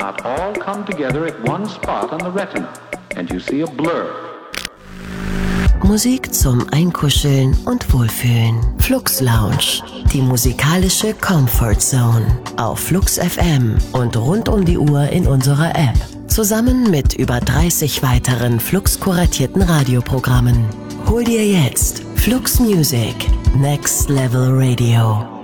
not all come together at one spot on the retina, and you see a blur. Musik zum Einkuscheln und Wohlfühlen. Flux Lounge, die musikalische Comfort Zone. Auf Flux FM und rund um die Uhr in unserer App. Zusammen mit über 30 weiteren Flux-kuratierten Radioprogrammen. Hol dir jetzt Flux Music, Next Level Radio.